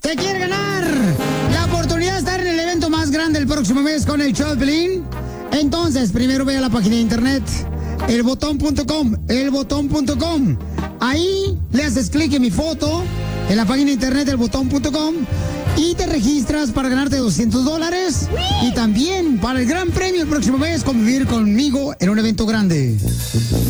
¿Te quiere ganar la oportunidad de estar en el evento más grande el próximo mes con el show de Piolín? Entonces, primero ve a la página de internet, elbotón.com. Ahí le haces clic en mi foto, en la página de internet, elbotón.com, y te registras para ganarte $200 y también para el gran premio el próximo mes, convivir conmigo en un evento grande.